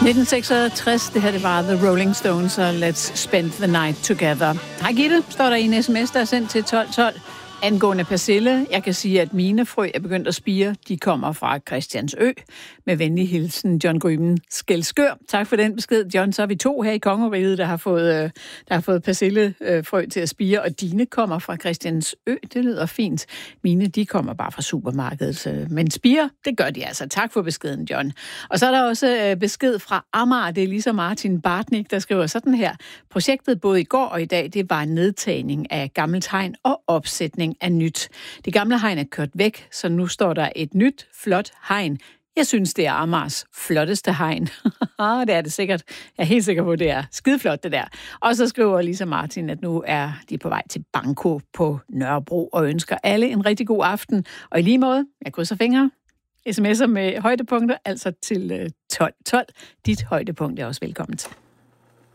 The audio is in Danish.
1966, det her det var The Rolling Stones og Let's Spend the Night Together. Hej Gitte, står der i en sms, der er sendt til 1212. Angående persille, jeg kan sige, at mine frø er begyndt at spire. De kommer fra Christiansø. Med venlig hilsen, John Gryben Skelskør. Tak for den besked, John. Så er vi 2 her i Kongeriget, der har fået persillefrø til at spire, og dine kommer fra Christiansø. Det lyder fint. Mine, de kommer bare fra supermarkedet. Men spire, det gør de altså. Tak for beskeden, John. Og så er der også besked fra Amager. Det er Lisa Martin Bartnik, der skriver sådan her. Projektet både i går og i dag, det var en nedtagning af gammelt hegn og opsætning af nyt. Det gamle hegn er kørt væk, så nu står der et nyt, flot hegn. Jeg synes, det er Amagers flotteste hegn. Det er det sikkert. Jeg er helt sikker på, at det er skideflot, det der. Og så skriver Lisa Martin, at nu er de på vej til Banko på Nørrebro og ønsker alle en rigtig god aften. Og i lige måde, jeg krydser fingre, sms'er med højdepunkter, altså til 12.12. Dit højdepunkt er også velkommen til.